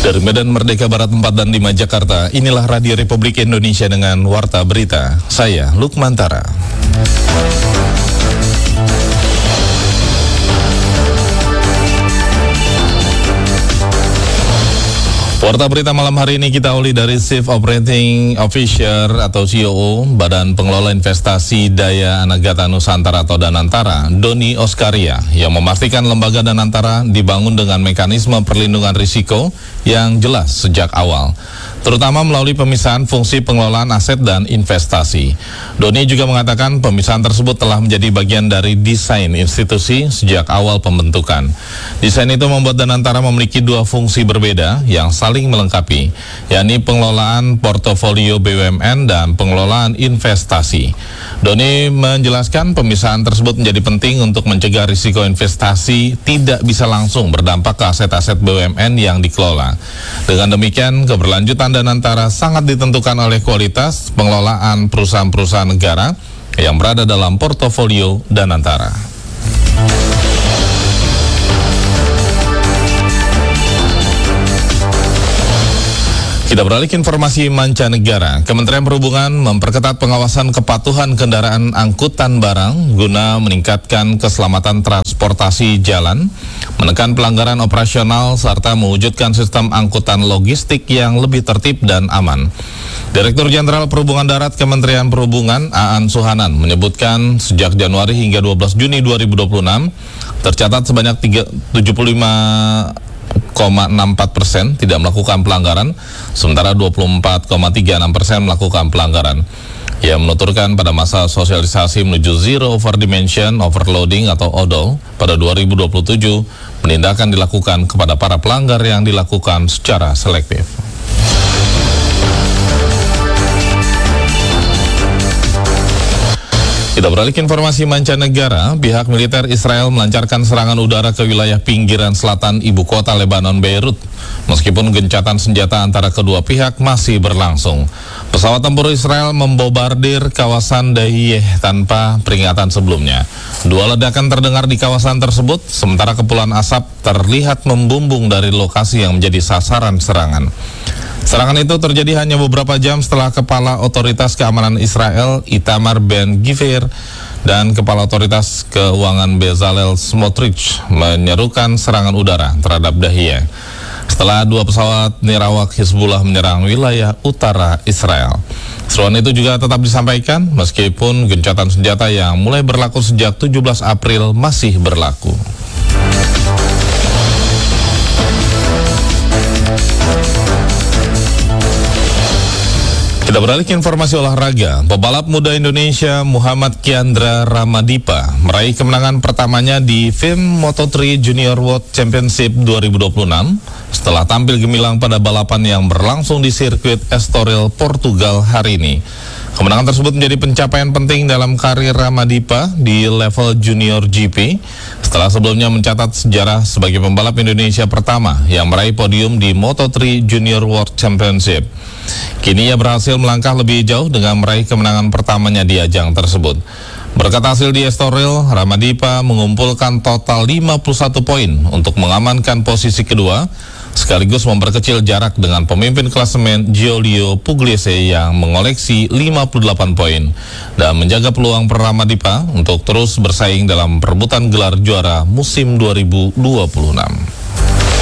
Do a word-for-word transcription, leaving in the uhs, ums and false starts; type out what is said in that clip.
Dari Medan Merdeka Barat empat dan lima Jakarta, inilah Radio Republik Indonesia dengan Warta Berita. Saya Lukmantara. Warta Berita malam hari ini kita awali dari Chief Operating Officer atau C O O Badan Pengelola Investasi Daya Anagata Nusantara atau Danantara, Doni Oskaria, yang memastikan lembaga Danantara dibangun dengan mekanisme perlindungan risiko yang jelas sejak awal, terutama melalui pemisahan fungsi pengelolaan aset dan investasi. Doni juga mengatakan pemisahan tersebut telah menjadi bagian dari desain institusi sejak awal pembentukan. Desain itu membuat Danantara memiliki dua fungsi berbeda yang saling melengkapi, yakni pengelolaan portofolio B U M N dan pengelolaan investasi. Doni menjelaskan pemisahan tersebut menjadi penting untuk mencegah risiko investasi tidak bisa langsung berdampak ke aset-aset B U M N yang dikelola. Dengan demikian, keberlanjutan Danantara sangat ditentukan oleh kualitas pengelolaan perusahaan-perusahaan negara yang berada dalam portofolio Danantara. Kita beralih ke informasi mancanegara. Kementerian Perhubungan memperketat pengawasan kepatuhan kendaraan angkutan barang guna meningkatkan keselamatan transportasi jalan, menekan pelanggaran operasional, serta mewujudkan sistem angkutan logistik yang lebih tertib dan aman. Direktur Jenderal Perhubungan Darat Kementerian Perhubungan, Aan Suhanan, menyebutkan sejak Januari hingga dua belas Juni dua ribu dua puluh enam tercatat sebanyak tujuh puluh lima koma enam empat persen tidak melakukan pelanggaran, sementara dua puluh empat koma tiga enam persen melakukan pelanggaran. Ia menuturkan pada masa sosialisasi menuju Zero Over Dimension Overloading atau O D O pada dua ribu dua puluh tujuh, penindakan dilakukan kepada para pelanggar yang dilakukan secara selektif. Kita beralih ke informasi mancanegara. Pihak militer Israel melancarkan serangan udara ke wilayah pinggiran selatan ibu kota Lebanon, Beirut. Meskipun gencatan senjata antara kedua pihak masih berlangsung. Pesawat tempur Israel membombardir kawasan Dahiyeh tanpa peringatan sebelumnya. Dua ledakan terdengar di kawasan tersebut, sementara kepulan asap terlihat membumbung dari lokasi yang menjadi sasaran serangan. Serangan itu terjadi hanya beberapa jam setelah Kepala Otoritas Keamanan Israel Itamar Ben-Gvir dan Kepala Otoritas Keuangan Bezalel Smotrich menyerukan serangan udara terhadap Dahiyeh setelah dua pesawat nirawak Hizbullah menyerang wilayah utara Israel. Seruan itu juga tetap disampaikan meskipun gencatan senjata yang mulai berlaku sejak tujuh belas April masih berlaku. Kita beralih ke informasi olahraga. Pebalap muda Indonesia Muhammad Kiandra Ramadipa meraih kemenangan pertamanya di F I M Moto tiga Junior World Championship dua ribu dua puluh enam setelah tampil gemilang pada balapan yang berlangsung di sirkuit Estoril, Portugal hari ini. Kemenangan tersebut menjadi pencapaian penting dalam karir Ramadipa di level Junior G P setelah sebelumnya mencatat sejarah sebagai pembalap Indonesia pertama yang meraih podium di Moto tiga Junior World Championship. Kini ia berhasil melangkah lebih jauh dengan meraih kemenangan pertamanya di ajang tersebut. Berkat hasil di Estoril, Ramadipa mengumpulkan total lima puluh satu poin untuk mengamankan posisi kedua, sekaligus memperkecil jarak dengan pemimpin klasemen Giulio Pugliese yang mengoleksi lima puluh delapan poin dan menjaga peluang per Ramadipa untuk terus bersaing dalam perebutan gelar juara musim dua ribu dua puluh enam.